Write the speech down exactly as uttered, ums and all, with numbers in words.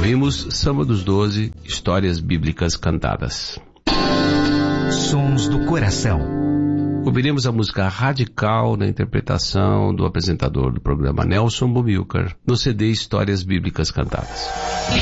Ouvimos Samba dos Doze, Histórias Bíblicas Cantadas. Sons do Coração. Ouviremos a música Radical na interpretação do apresentador do programa Nelson Bumilcar, no C D Histórias Bíblicas Cantadas.